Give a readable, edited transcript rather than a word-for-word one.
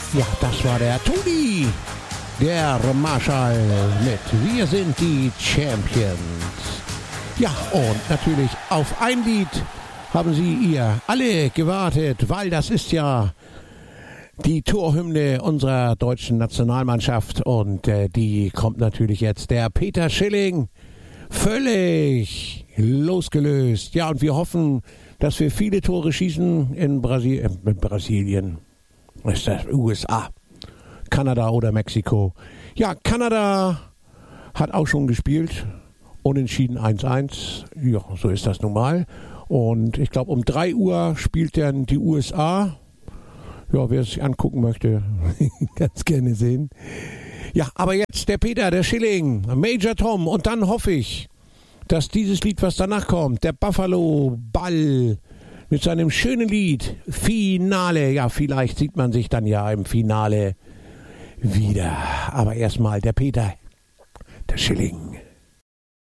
Ja, das war der Toni, der Marschall mit Wir sind die Champions. Ja, und natürlich auf ein Lied haben Sie ihr alle gewartet, weil das ist ja die Torhymne unserer deutschen Nationalmannschaft und die kommt natürlich jetzt. Der Peter Schilling, völlig losgelöst. Ja, und wir hoffen, dass wir viele Tore schießen in Brasilien. Ist das USA, Kanada oder Mexiko? Ja, Kanada hat auch schon gespielt. Unentschieden 1-1. Ja, so ist das nun mal. Und ich glaube, um 3 Uhr spielt dann die USA. Ja, wer es sich angucken möchte, ganz gerne sehen. Ja, aber jetzt der Peter, der Schilling, Major Tom. Und dann hoffe ich, dass dieses Lied, was danach kommt, der Buffalo Ball mit seinem schönen Lied, Finale. Ja, vielleicht sieht man sich dann ja im Finale wieder. Aber erstmal der Peter, der Schilling.